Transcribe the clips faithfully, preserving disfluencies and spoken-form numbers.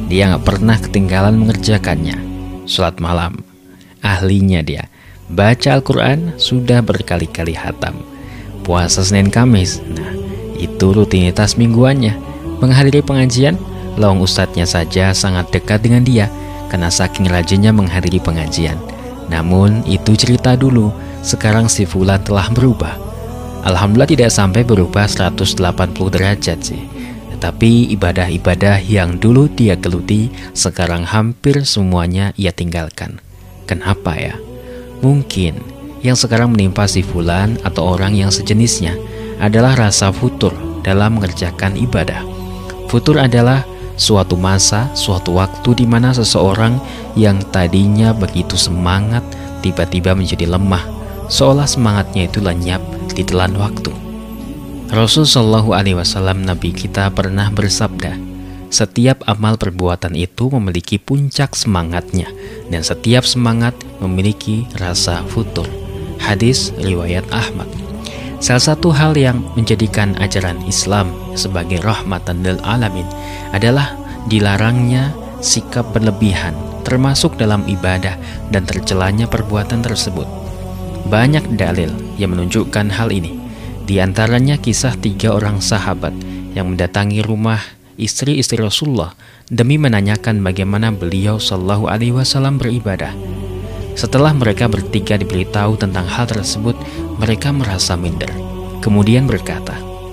dia nggak pernah ketinggalan mengerjakannya. Sholat malam, ahlinya dia. Baca Al-Quran sudah berkali-kali hatam. Puasa Senin Kamis, nah itu rutinitas mingguannya. Menghadiri pengajian, lawang ustadznya saja sangat dekat dengan dia karena saking rajinnya menghadiri pengajian. Namun itu cerita dulu, sekarang si Fulan telah berubah. Alhamdulillah tidak sampai berubah seratus delapan puluh derajat sih. Tetapi ibadah-ibadah yang dulu dia geluti, sekarang hampir semuanya ia tinggalkan. Kenapa ya? Mungkin yang sekarang menimpa si Fulan atau orang yang sejenisnya adalah rasa futur dalam mengerjakan ibadah. Futur adalah suatu masa, suatu waktu di mana seseorang yang tadinya begitu semangat tiba-tiba menjadi lemah, seolah semangatnya itu lenyap ditelan waktu. Rasul Shallallahu Alaihi Wasallam, Nabi kita, pernah bersabda, setiap amal perbuatan itu memiliki puncak semangatnya, dan setiap semangat memiliki rasa futur. Hadis riwayat Ahmad. Salah satu hal yang menjadikan ajaran Islam sebagai rahmatan lil alamin adalah dilarangnya sikap berlebihan, termasuk dalam ibadah dan tercelanya perbuatan tersebut. Banyak dalil yang menunjukkan hal ini. Di antaranya kisah tiga orang sahabat yang mendatangi rumah istri-istri Rasulullah demi menanyakan bagaimana beliau Shallallahu Alaihi Wasallam beribadah. Setelah mereka bertiga diberitahu tentang hal tersebut, mereka merasa minder. Kemudian berkata,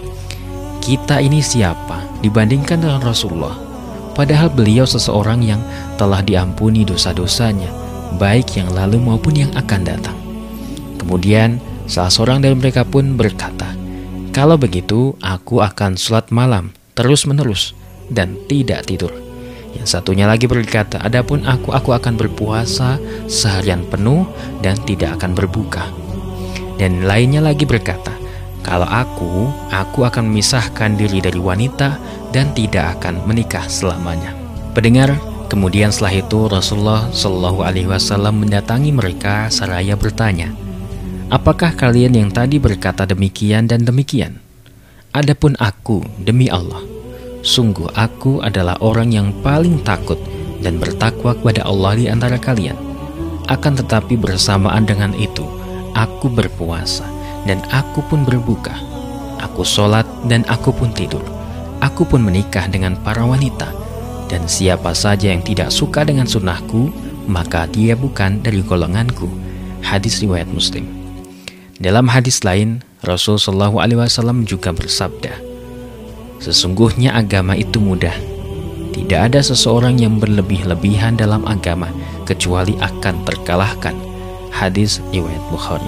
kita ini siapa dibandingkan dengan Rasulullah? Padahal beliau seseorang yang telah diampuni dosa-dosanya, baik yang lalu maupun yang akan datang. Kemudian salah seorang dari mereka pun berkata, kalau begitu aku akan sholat malam terus-menerus dan tidak tidur. Yang satunya lagi berkata, adapun aku, aku akan berpuasa seharian penuh dan tidak akan berbuka. Dan lainnya lagi berkata, kalau aku, aku akan memisahkan diri dari wanita dan tidak akan menikah selamanya. Pendengar, kemudian setelah itu Rasulullah Shallallahu Alaihi Wasallam mendatangi mereka seraya bertanya, apakah kalian yang tadi berkata demikian dan demikian? Adapun aku, demi Allah, sungguh aku adalah orang yang paling takut dan bertakwa kepada Allah di antara kalian. Akan tetapi bersamaan dengan itu, aku berpuasa dan aku pun berbuka. Aku sholat dan aku pun tidur. Aku pun menikah dengan para wanita. Dan siapa saja yang tidak suka dengan sunnahku, maka dia bukan dari golonganku. Hadis riwayat Muslim. Dalam hadis lain, Rasul Shallallahu Alaihi Wasallam juga bersabda, sesungguhnya agama itu mudah. Tidak ada seseorang yang berlebih-lebihan dalam agama kecuali akan terkalahkan. Hadis riwayat Bukhari.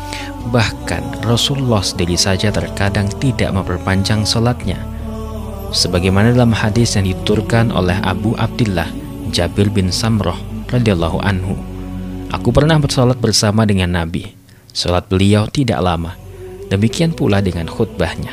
Bahkan Rasulullah sendiri saja terkadang tidak memperpanjang salatnya. Sebagaimana dalam hadis yang dituturkan oleh Abu Abdillah Jabir bin Samroh radhiyallahu anhu, aku pernah bersalat bersama dengan Nabi. Salat beliau tidak lama. Demikian pula dengan khutbahnya.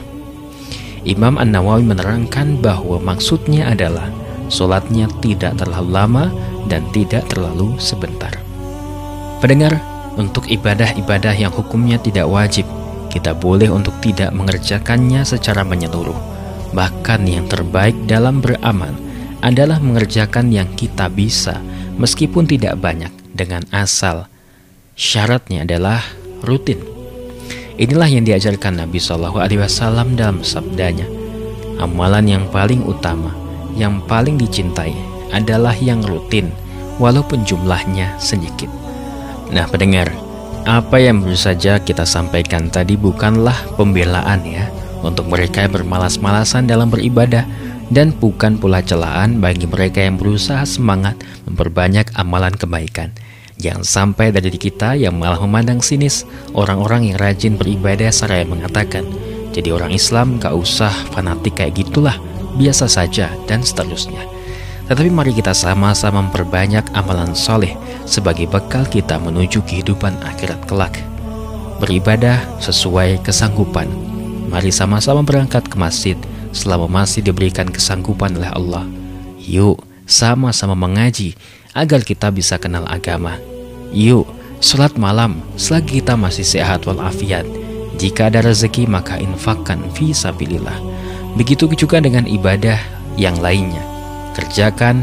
Imam An-Nawawi menerangkan bahwa maksudnya adalah solatnya tidak terlalu lama dan tidak terlalu sebentar. Pendengar, untuk ibadah-ibadah yang hukumnya tidak wajib, kita boleh untuk tidak mengerjakannya secara menyeluruh. Bahkan yang terbaik dalam beramal adalah mengerjakan yang kita bisa, meskipun tidak banyak, dengan asal syaratnya adalah rutin. Inilah yang diajarkan Nabi Shallallahu Alaihi Wasallam dalam sabdanya, amalan yang paling utama, yang paling dicintai adalah yang rutin, walaupun jumlahnya sedikit. Nah pendengar, apa yang baru saja kita sampaikan tadi bukanlah pembelaan ya untuk mereka yang bermalas-malasan dalam beribadah, dan bukan pula celaan bagi mereka yang berusaha semangat memperbanyak amalan kebaikan. Jangan sampai dari kita yang malah memandang sinis orang-orang yang rajin beribadah seraya mengatakan, jadi orang Islam gak usah fanatik kayak gitulah, biasa saja dan seterusnya. Tetapi mari kita sama-sama memperbanyak amalan soleh sebagai bekal kita menuju kehidupan akhirat kelak. Beribadah sesuai kesanggupan. Mari sama-sama berangkat ke masjid selama masih diberikan kesanggupan oleh Allah. Yuk sama-sama mengaji agar kita bisa kenal agama. Yuk sholat malam selagi kita masih sehat walafiat. Jika ada rezeki maka infakkan fi sabilillah. Begitu juga dengan ibadah yang lainnya. Kerjakan